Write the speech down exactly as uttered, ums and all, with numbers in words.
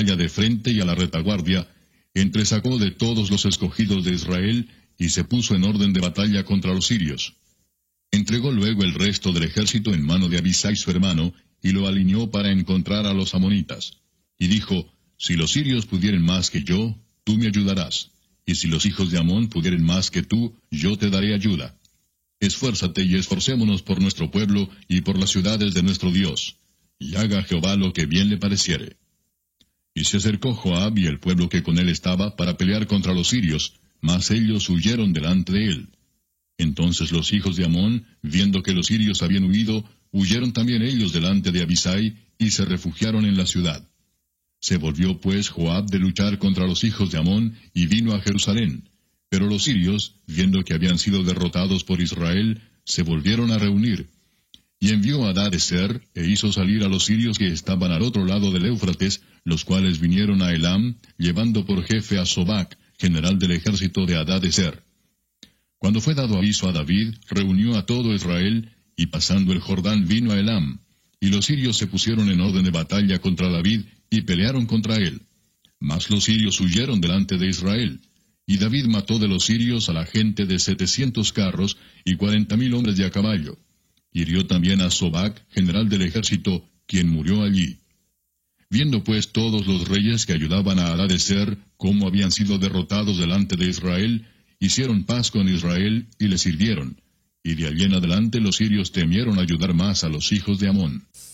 batalla de frente y a la retaguardia, entresacó de todos los escogidos de Israel, y se puso en orden de batalla contra los sirios. Entregó luego el resto del ejército en mano de Abisai su hermano, y lo alineó para encontrar a los amonitas. Y dijo, si los sirios pudieren más que yo, tú me ayudarás, y si los hijos de Amón pudieren más que tú, yo te daré ayuda. Esfuérzate y esforcémonos por nuestro pueblo y por las ciudades de nuestro Dios, y haga Jehová lo que bien le pareciere. Y se acercó Joab y el pueblo que con él estaba para pelear contra los sirios, mas ellos huyeron delante de él. Entonces los hijos de Amón, viendo que los sirios habían huido, huyeron también ellos delante de Abisai, y se refugiaron en la ciudad. Se volvió pues Joab de luchar contra los hijos de Amón, y vino a Jerusalén. Pero los sirios, viendo que habían sido derrotados por Israel, se volvieron a reunir. Y envió a Hadadezer, e hizo salir a los sirios que estaban al otro lado del Éufrates, los cuales vinieron a Elam, llevando por jefe a Sobac, general del ejército de Hadadezer. Cuando fue dado aviso a David, reunió a todo Israel, y pasando el Jordán vino a Elam. Y los sirios se pusieron en orden de batalla contra David, y pelearon contra él. Mas los sirios huyeron delante de Israel. Y David mató de los sirios a la gente de setecientos carros, y cuarenta mil hombres de a caballo. Hirió también a Sobac, general del ejército, quien murió allí. Viendo pues todos los reyes que ayudaban a Hadadezer cómo habían sido derrotados delante de Israel, hicieron paz con Israel y le sirvieron. Y de allí en adelante los sirios temieron ayudar más a los hijos de Amón.